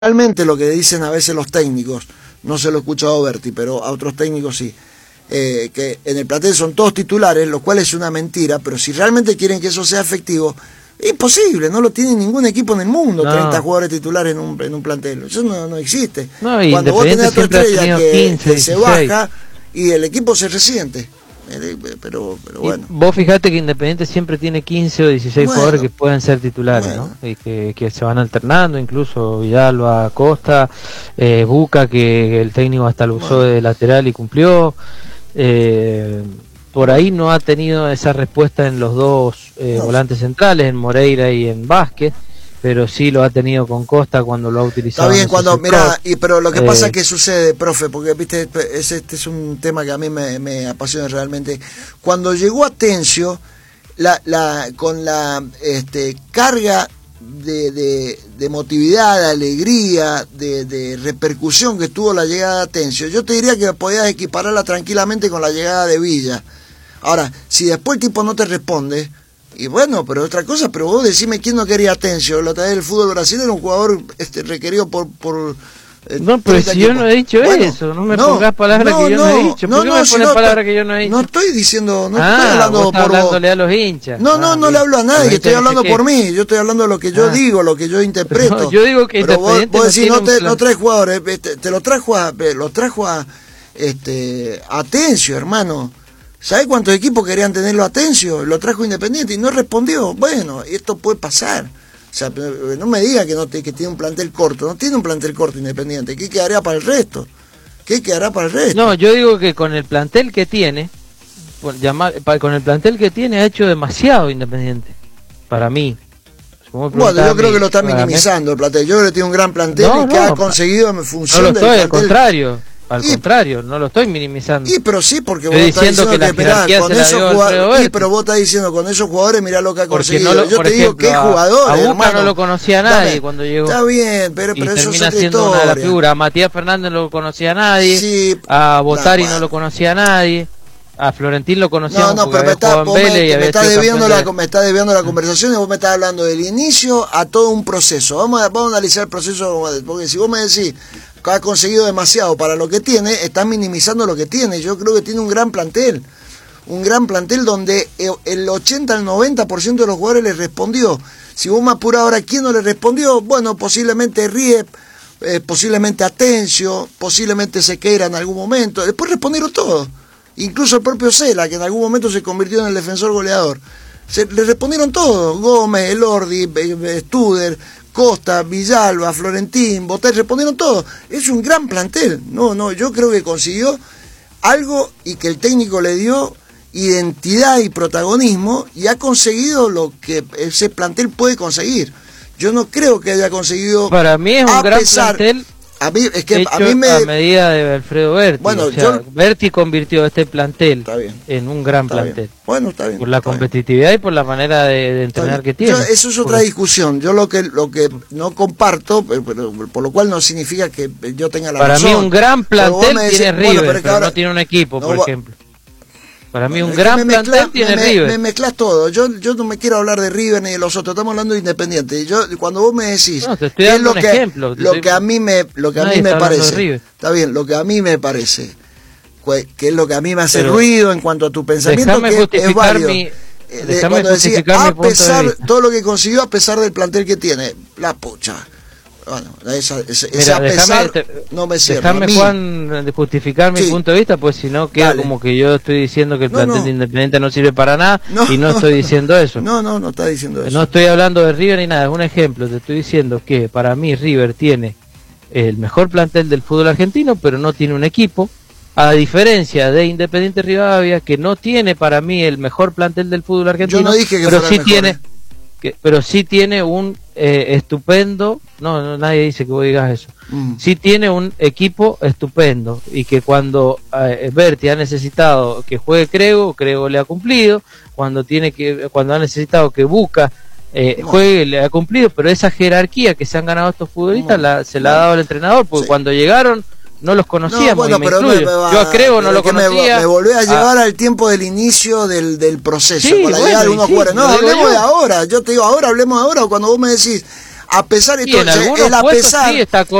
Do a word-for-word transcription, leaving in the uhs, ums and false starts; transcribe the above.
Realmente lo que dicen a veces los técnicos, no se lo he escuchado a Berti, pero a otros técnicos sí, eh, que en el plantel son todos titulares, lo cual es una mentira, pero si realmente quieren que eso sea efectivo, es imposible, no lo tiene ningún equipo en el mundo, no. treinta jugadores titulares en un, en un plantel, eso no, no existe. No, Cuando vos tenés a tu estrella que, quince, que se baja y el equipo se resiente. Pero, pero bueno. Y vos fijate que Independiente siempre tiene quince o dieciséis bueno, jugadores que pueden ser titulares, bueno. ¿no? Y que, que se van alternando, incluso Vidalba, Costa, eh, Buca, que el técnico hasta lo usó bueno. de lateral y cumplió. Eh, por ahí no ha tenido esa respuesta en los dos eh, no. volantes centrales, en Moreira y en Vázquez, pero sí lo ha tenido con Costa cuando lo ha utilizado. Está bien, cuando, mira, y, pero lo que eh, pasa es que sucede, profe, porque viste, es, este es un tema que a mí me, me apasiona realmente. Cuando llegó Atencio, la, la, con la este, carga de, de, de emotividad, de alegría, de, de repercusión que tuvo la llegada de Atencio, yo te diría que podías equipararla tranquilamente con la llegada de Villa. Ahora, si después el tipo no te responde, y bueno, pero otra cosa, pero vos decime quién no quería Atencio, la del fútbol brasileño era un jugador este, requerido por... por eh, no, pero si yo no he dicho bueno, eso, no me no, pongas palabras no, que yo no, no he dicho, ¿por no, qué no, me pones si no, palabras que yo no he dicho? No estoy diciendo, no ah, estoy hablando vos por hablándole a los hinchas. No, no, ah, no bien. le hablo a nadie, estoy hablando por qué. mí, yo estoy hablando de lo que yo ah, digo, lo que yo interpreto. No, yo digo que pero vos, vos decís, no, te, plan... no traes jugadores, te, te lo trajo a, lo trajo a este, Atencio, hermano. ¿Sabe cuántos equipos querían tenerlo a Atencio? Lo trajo Independiente y no respondió. Bueno, esto puede pasar. O sea, no me diga que no te, que tiene un plantel corto. No tiene un plantel corto Independiente. ¿Qué quedaría para el resto? ¿Qué quedará para el resto? No, yo digo que con el plantel que tiene, por llamar, con el plantel que tiene ha hecho demasiado Independiente. Para mí. Bueno, yo creo mí, que lo está minimizando el plantel. Yo creo que tiene un gran plantel no, y que no, ha conseguido en función no lo del estoy, plantel. Al contrario. Al y, contrario, no lo estoy minimizando. Y pero sí, porque estoy vos estás diciendo que, que mirá, con esos jugadores, y, pero vos estás diciendo con esos jugadores, mirá lo que ha conseguido. No lo, Yo te ejemplo, digo qué jugadores, a Buca hermano. No lo conocía nadie Dame, cuando llegó. Está bien, pero, pero y eso termina es otra siendo historia. Una de las figuras. A Matías Fernández no lo conocía nadie. Sí, a Botari nah, no lo conocía nadie. A Florentín lo conocía no, no, pero me está, me, me, está debiendo la, me está debiendo la conversación y vos me estás hablando del inicio a todo un proceso. Vamos a, vamos a analizar el proceso, porque si vos me decís que ha conseguido demasiado para lo que tiene, estás minimizando lo que tiene. Yo creo que tiene un gran plantel, un gran plantel donde el ochenta al noventa por ciento de los jugadores le respondió. Si vos me apurás ahora, ¿quién no le respondió? Bueno, posiblemente Riep, eh, posiblemente Atencio, posiblemente Sequeira en algún momento. Después respondieron todos. Incluso el propio Cela, que en algún momento se convirtió en el defensor goleador. Se, le respondieron todos, Gómez, Elordi, Studer, Costa, Villalba, Florentín, Botay, respondieron todos. Es un gran plantel. No, no, yo creo que consiguió algo y que el técnico le dio identidad y protagonismo y ha conseguido lo que ese plantel puede conseguir. Yo no creo que haya conseguido... Para mí es un gran pesar, plantel... A mí, es que hecho a mí me... a medida de Alfredo Berti. Bueno, o sea, yo... Berti convirtió este plantel en un gran está plantel. Bien. Bueno, está bien. Por la competitividad bien. y por la manera de, de entrenar que tiene. Yo, eso es otra Porque... discusión. Yo lo que lo que no comparto, pero, pero, por lo cual no significa que yo tenga la Para razón. Para mí un gran plantel decís, tiene River, bueno, pero, pero ahora... no tiene un equipo, no, por va... ejemplo. Para mí bueno, un gran me plantel mezcla, tiene me, River. Me, me mezclas todo. Yo yo no me quiero hablar de River ni de los otros. Estamos hablando de Independiente. Yo cuando vos me decís, no, te estoy ¿qué dando es lo un que ejemplo, lo que a mí me lo que a mí me parece? Está bien, lo que a mí me parece, que es lo que a mí me hace pero ruido en cuanto a tu pensamiento, que es válido. Mi, de, cuando decís, a pesar todo lo que consiguió a pesar del plantel que tiene, la pucha. Bueno, esa, esa, Mira, esa pesar déjame, no me cierra. Déjame, Juan, de justificar mi sí. punto de vista, pues si no queda Dale. como que yo estoy diciendo que el plantel no, no. de Independiente no sirve para nada no, y no estoy diciendo eso. No, no, no está diciendo eso. No estoy hablando de River ni nada, es un ejemplo. Te estoy diciendo que para mí River tiene el mejor plantel del fútbol argentino, pero no tiene un equipo. A diferencia de Independiente Rivadavia, que no tiene para mí el mejor plantel del fútbol argentino, yo no dije que pero sí mejor, tiene... ¿eh? Que, pero sí tiene un eh, estupendo, no, no, nadie dice que vos digas eso, mm. sí tiene un equipo estupendo y que cuando eh, Berti ha necesitado que juegue Crego, Crego le ha cumplido, cuando tiene que, cuando ha necesitado que Buca eh, no. juegue, le ha cumplido, pero esa jerarquía que se han ganado estos futbolistas no. la, se la ha dado el entrenador, porque sí. cuando llegaron no los conocíamos, no, bueno, y me pero incluyo. Me, me va, yo a Crego no lo conocía. Me, me volvió a llevar ah. al tiempo del inicio del, del proceso, sí, para bueno, llegar a unos sí, jugadores. No, hablemos yo. de ahora, yo te digo ahora, hablemos ahora, cuando vos me decís, a pesar de todo, el a pesar sí está